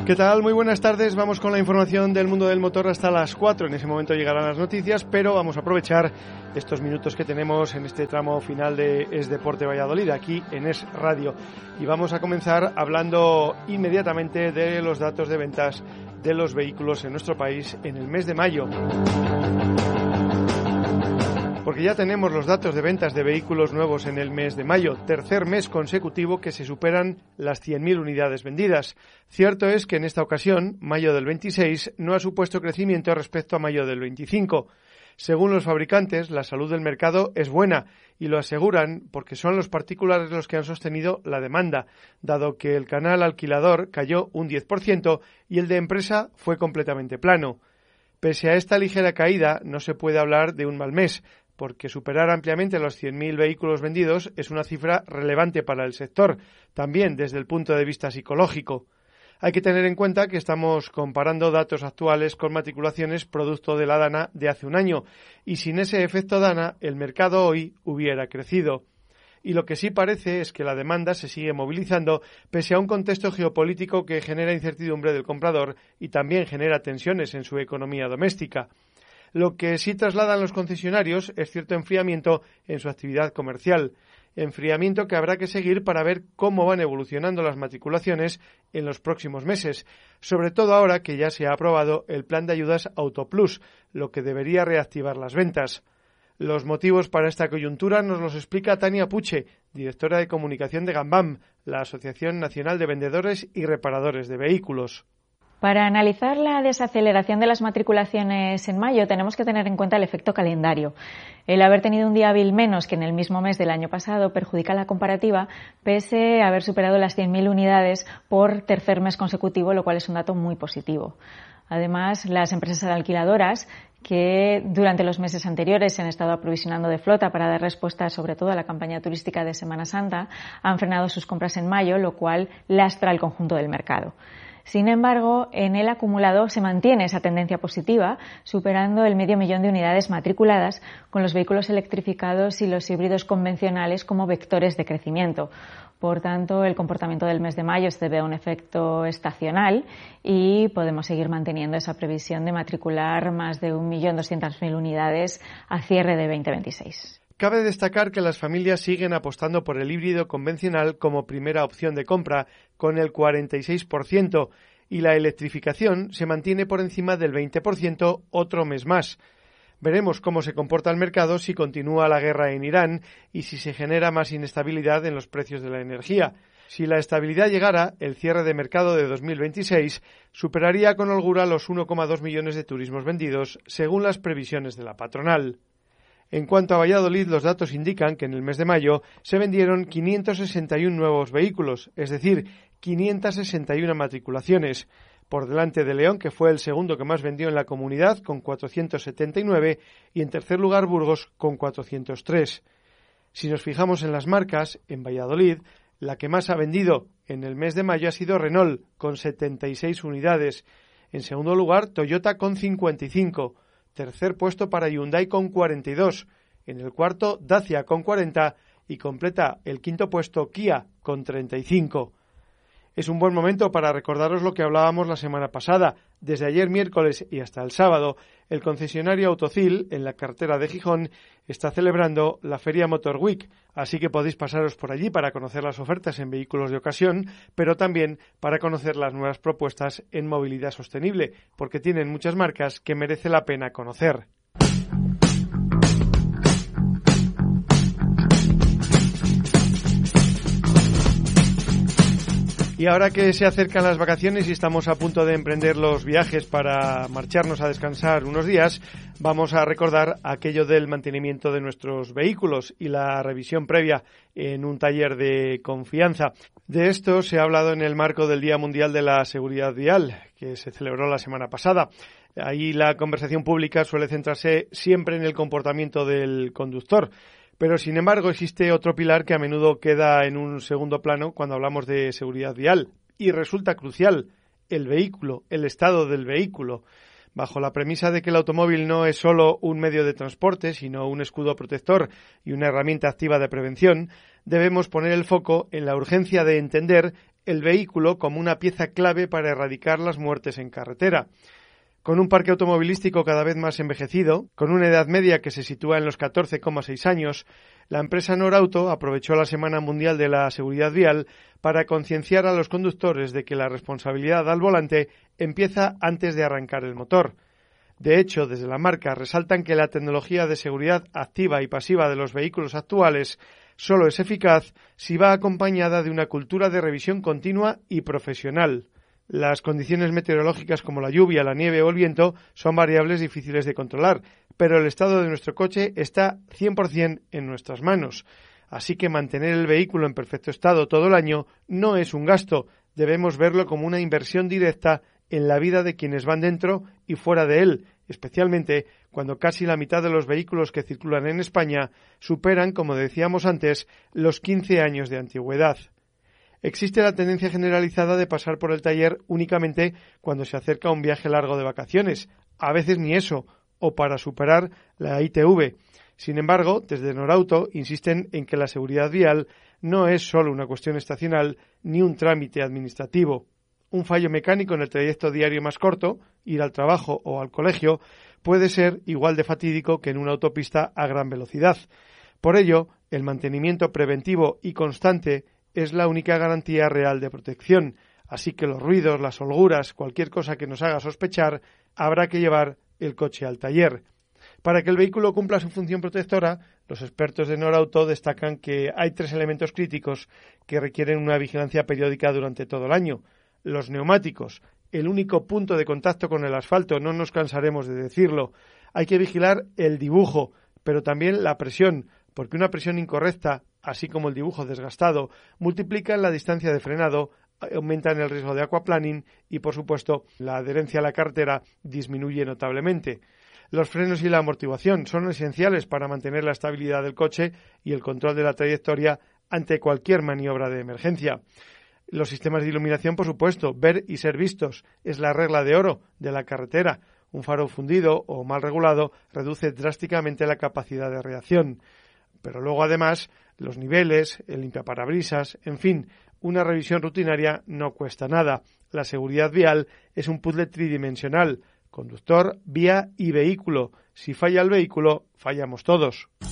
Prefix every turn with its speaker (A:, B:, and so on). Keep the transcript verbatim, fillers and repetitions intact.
A: ¿Qué tal? Muy buenas tardes. Vamos con la información del mundo del motor hasta las cuatro. En ese momento llegarán las noticias, pero vamos a aprovechar estos minutos que tenemos en este tramo final de Es Deporte Valladolid, aquí en Es Radio. Y vamos a comenzar hablando inmediatamente de los datos de ventas de los vehículos en nuestro país en el mes de mayo. Porque ya tenemos los datos de ventas de vehículos nuevos en el mes de mayo, tercer mes consecutivo que se superan las cien mil unidades vendidas. Cierto es que en esta ocasión, mayo del veintiséis, no ha supuesto crecimiento respecto a mayo del veinticinco. Según los fabricantes, la salud del mercado es buena y lo aseguran porque son los particulares los que han sostenido la demanda, dado que el canal alquilador cayó un diez por ciento y el de empresa fue completamente plano. Pese a esta ligera caída, no se puede hablar de un mal mes, porque superar ampliamente los cien mil vehículos vendidos es una cifra relevante para el sector, también desde el punto de vista psicológico. Hay que tener en cuenta que estamos comparando datos actuales con matriculaciones producto de la Dana de hace un año, y sin ese efecto Dana, el mercado hoy hubiera crecido. Y lo que sí parece es que la demanda se sigue movilizando pese a un contexto geopolítico que genera incertidumbre del comprador y también genera tensiones en su economía doméstica. Lo que sí trasladan los concesionarios es cierto enfriamiento en su actividad comercial, enfriamiento que habrá que seguir para ver cómo van evolucionando las matriculaciones en los próximos meses, sobre todo ahora que ya se ha aprobado el plan de ayudas Autoplus, lo que debería reactivar las ventas. Los motivos para esta coyuntura nos los explica Tania Puche, directora de comunicación de Gambam, la Asociación Nacional de Vendedores y Reparadores de Vehículos.
B: Para analizar la desaceleración de las matriculaciones en mayo tenemos que tener en cuenta el efecto calendario. El haber tenido un día hábil menos que en el mismo mes del año pasado perjudica la comparativa, pese a haber superado las cien mil unidades por tercer mes consecutivo, lo cual es un dato muy positivo. Además, las empresas alquiladoras, que durante los meses anteriores se han estado aprovisionando de flota para dar respuesta sobre todo a la campaña turística de Semana Santa, han frenado sus compras en mayo, lo cual lastra el conjunto del mercado. Sin embargo, en el acumulado se mantiene esa tendencia positiva, superando el medio millón de unidades matriculadas, con los vehículos electrificados y los híbridos convencionales como vectores de crecimiento. Por tanto, el comportamiento del mes de mayo se debe a un efecto estacional y podemos seguir manteniendo esa previsión de matricular más de un millón doscientas mil unidades a cierre de veinte veintiséis.
A: Cabe destacar que las familias siguen apostando por el híbrido convencional como primera opción de compra, con el cuarenta y seis por ciento, y la electrificación se mantiene por encima del veinte por ciento otro mes más. Veremos cómo se comporta el mercado si continúa la guerra en Irán y si se genera más inestabilidad en los precios de la energía. Si la estabilidad llegara, el cierre de mercado de dos mil veintiséis superaría con holgura los uno coma dos millones de turismos vendidos, según las previsiones de la patronal. En cuanto a Valladolid, los datos indican que en el mes de mayo se vendieron quinientos sesenta y uno nuevos vehículos, es decir, quinientas sesenta y una matriculaciones, por delante de León, que fue el segundo que más vendió en la comunidad, con cuatrocientos setenta y nueve, y en tercer lugar Burgos, con cuatrocientos tres. Si nos fijamos en las marcas, en Valladolid, la que más ha vendido en el mes de mayo ha sido Renault, con setenta y seis unidades. En segundo lugar, Toyota, con cincuenta y cinco. Tercer puesto para Hyundai con cuarenta y dos, en el cuarto Dacia con cuarenta y completa el quinto puesto Kia con treinta y cinco. Es un buen momento para recordaros lo que hablábamos la semana pasada. Desde ayer miércoles y hasta el sábado, el concesionario Autocil, en la carretera de Gijón, está celebrando la Feria Motor Week, así que podéis pasaros por allí para conocer las ofertas en vehículos de ocasión, pero también para conocer las nuevas propuestas en movilidad sostenible, porque tienen muchas marcas que merece la pena conocer. Y ahora que se acercan las vacaciones y estamos a punto de emprender los viajes para marcharnos a descansar unos días, vamos a recordar aquello del mantenimiento de nuestros vehículos y la revisión previa en un taller de confianza. De esto se ha hablado en el marco del Día Mundial de la Seguridad Vial, que se celebró la semana pasada. Ahí la conversación pública suele centrarse siempre en el comportamiento del conductor. Pero, sin embargo, existe otro pilar que a menudo queda en un segundo plano cuando hablamos de seguridad vial y resulta crucial: el vehículo, el estado del vehículo. Bajo la premisa de que el automóvil no es solo un medio de transporte, sino un escudo protector y una herramienta activa de prevención, debemos poner el foco en la urgencia de entender el vehículo como una pieza clave para erradicar las muertes en carretera. Con un parque automovilístico cada vez más envejecido, con una edad media que se sitúa en los catorce coma seis años, la empresa Norauto aprovechó la Semana Mundial de la Seguridad Vial para concienciar a los conductores de que la responsabilidad al volante empieza antes de arrancar el motor. De hecho, desde la marca resaltan que la tecnología de seguridad activa y pasiva de los vehículos actuales solo es eficaz si va acompañada de una cultura de revisión continua y profesional. Las condiciones meteorológicas como la lluvia, la nieve o el viento son variables difíciles de controlar, pero el estado de nuestro coche está cien por ciento en nuestras manos. Así que mantener el vehículo en perfecto estado todo el año no es un gasto, debemos verlo como una inversión directa en la vida de quienes van dentro y fuera de él, especialmente cuando casi la mitad de los vehículos que circulan en España superan, como decíamos antes, los quince años de antigüedad. Existe la tendencia generalizada de pasar por el taller únicamente cuando se acerca un viaje largo de vacaciones, a veces ni eso, o para superar la I T V. Sin embargo, desde Norauto insisten en que la seguridad vial no es solo una cuestión estacional ni un trámite administrativo. Un fallo mecánico en el trayecto diario más corto, ir al trabajo o al colegio, puede ser igual de fatídico que en una autopista a gran velocidad. Por ello, el mantenimiento preventivo y constante es la única garantía real de protección, así que los ruidos, las holguras, cualquier cosa que nos haga sospechar, habrá que llevar el coche al taller. Para que el vehículo cumpla su función protectora, los expertos de Norauto destacan que hay tres elementos críticos que requieren una vigilancia periódica durante todo el año. Los neumáticos, el único punto de contacto con el asfalto, no nos cansaremos de decirlo. Hay que vigilar el dibujo, pero también la presión, porque una presión incorrecta, así como el dibujo desgastado, multiplican la distancia de frenado, aumentan el riesgo de aquaplaning y, por supuesto, la adherencia a la carretera disminuye notablemente. Los frenos y la amortiguación son esenciales para mantener la estabilidad del coche y el control de la trayectoria ante cualquier maniobra de emergencia. Los sistemas de iluminación, por supuesto, ver y ser vistos es la regla de oro de la carretera. Un faro fundido o mal regulado reduce drásticamente la capacidad de reacción. Pero luego, además, los niveles, el limpiaparabrisas, en fin, una revisión rutinaria no cuesta nada. La seguridad vial es un puzzle tridimensional: conductor, vía y vehículo. Si falla el vehículo, fallamos todos.